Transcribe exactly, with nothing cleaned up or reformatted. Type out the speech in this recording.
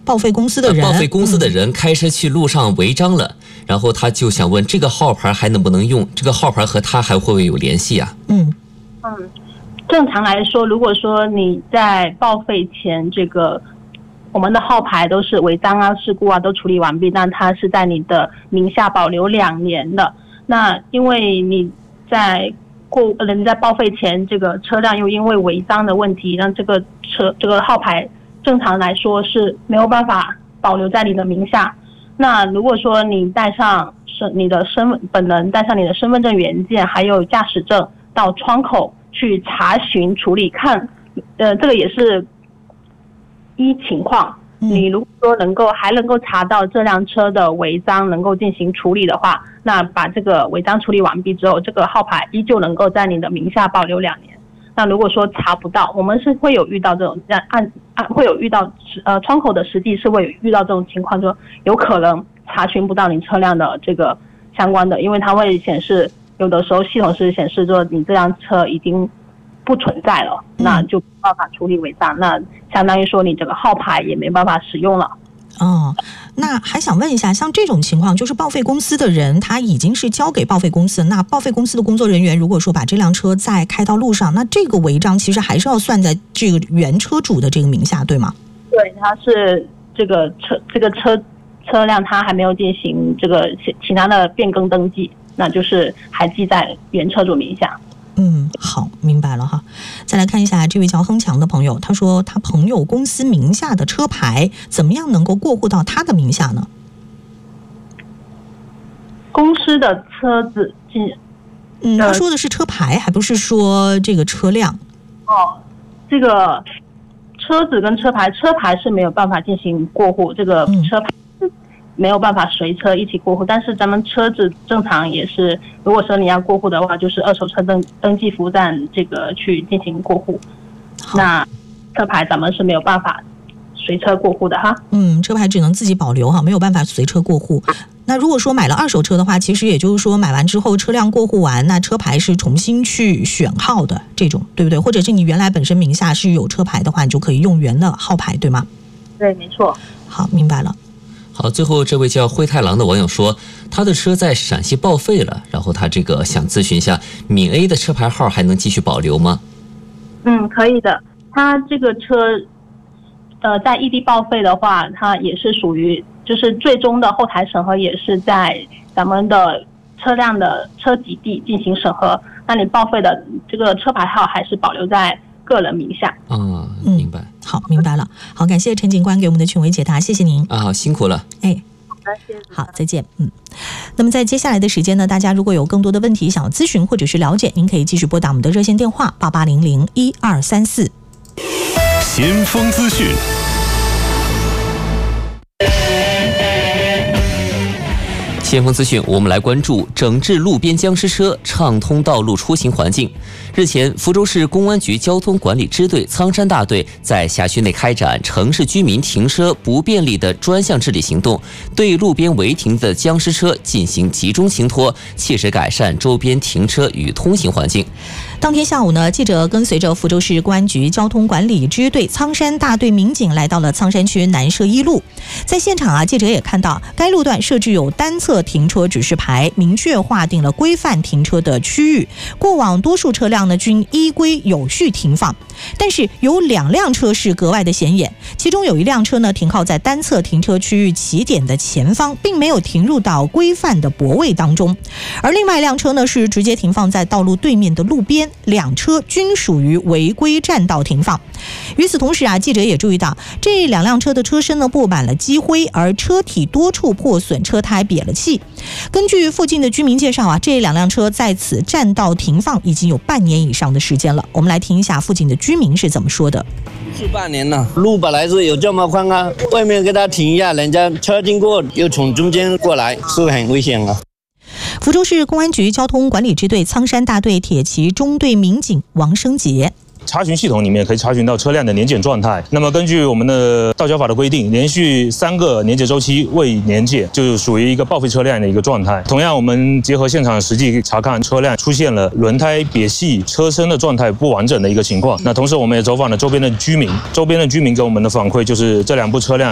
报废公司的人， 报废公司的人开车去路上违章了，嗯、然后他就想问这个号牌还能不能用？这个号牌和他还会不会有联系啊？ 嗯嗯，正常来说，如果说你在报废前，这个我们的号牌都是违章啊、事故啊都处理完毕，那它是在你的名下保留两年的。那因为你在过呃你在报废前，这个车辆又因为违章的问题，让这个车这个号牌正常来说是没有办法保留在你的名下。那如果说你带上身你的身份本人，带上你的身份证原件，还有驾驶证到窗口去查询处理看，呃，这个也是依情况。你如果说能够还能够查到这辆车的违章能够进行处理的话，那把这个违章处理完毕之后，这个号牌依旧能够在你的名下保留两年。那如果说查不到，我们是会有遇到这种按按会有遇到呃窗口的实际是会有遇到这种情况，就有可能查询不到你车辆的这个相关的，因为它会显示有的时候系统是显示说你这辆车已经不存在了，那就没办法处理违章，那相当于说你这个号牌也没办法使用了。 哦，那还想问一下，像这种情况，就是报废公司的人他已经是交给报废公司，那报废公司的工作人员如果说把这辆车再开到路上，那这个违章其实还是要算在这个原车主的这个名下，对吗？ 对，它是这个车这个车车辆它还没有进行这个其他的变更登记，那就是还记在原车主名下。 嗯，好，明白了哈。再来看一下这位叫亨强的朋友，他说他朋友公司名下的车牌怎么样能够过户到他的名下呢？ 公司的车子， 嗯，他说的是车牌，还不是说这个车辆。 哦，这个车子跟车牌，车牌是没有办法进行过户，这个车牌没有办法随车一起过户，但是咱们车子正常也是，如果说你要过户的话，就是二手车登登记服务站这个去进行过户。那车牌咱们是没有办法随车过户的哈。 嗯，车牌只能自己保留哈，没有办法随车过户。那如果说买了二手车的话，其实也就是说买完之后车辆过户完，那车牌是重新去选号的这种，对不对？或者是你原来本身名下是有车牌的话，你就可以用原的号牌，对吗？ 对，没错。 好，明白了。 好，最后这位叫灰太狼的网友说，他的车在陕西报废了，然后他这个想咨询一下，闽 A 的车牌号还能继续保留吗？ 嗯，可以的。他这个车，呃，在异地报废的话，它也是属于，就是最终的后台审核也是在咱们的车辆的车籍地进行审核。那你报废的这个车牌号还是保留在个人名下。 啊，明白。 嗯，好，明白了。好，感谢陈警官给我们的权威解答，谢谢您。 啊，好，辛苦了。 哎，好，再见。嗯，那么在接下来的时间呢，大家如果有更多的问题想要咨询或者是了解，您可以继续拨打我们的热线电话八八零零一二三四。 先锋资讯。 先锋资讯，我们来关注整治路边僵尸车，畅通道路出行环境。日前，福州市公安局交通管理支队苍山大队在辖区内开展城市居民停车不便利的专项治理行动，对路边违停的僵尸车进行集中清拖，切实改善周边停车与通行环境。 当天下午呢，记者跟随着福州市公安局交通管理支队苍山大队民警来到了苍山区南社一路。在现场啊，记者也看到该路段设置有单侧停车指示牌，明确划定了规范停车的区域。过往多数车辆呢均依规有序停放，但是有两辆车是格外的显眼，其中有一辆车呢停靠在单侧停车区域起点的前方，并没有停入到规范的泊位当中，而另外一辆车呢是直接停放在道路对面的路边，两车均属于违规占道停放。与此同时啊，记者也注意到这两辆车的车身呢布满了积灰，而车体多处破损，车胎瘪了气。根据附近的居民介绍啊，这两辆车在此占道停放已经有半年以上的时间了。我们来听一下附近的居民是怎么说的。 是半年了，路本来是有这么宽啊，外面给他停一下，人家车经过又从中间过来，是很危险啊。 福州市公安局交通管理支队苍山大队铁骑中队民警王生杰。 查询系统里面可以查询到车辆的年检状态。那么根据我们的道交法的规定，连续三个年检周期未年检，就属于一个报废车辆的一个状态。同样，我们结合现场实际查看，车辆出现了轮胎瘪气、车身的状态不完整的一个情况。那同时，我们也走访了周边的居民，周边的居民给我们的反馈就是这两部车辆